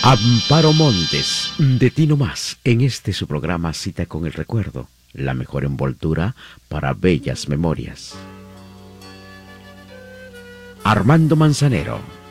Amparo Montes, de ti no más, en este su programa Cita con el Recuerdo, la mejor envoltura para bellas memorias. Armando Manzanero.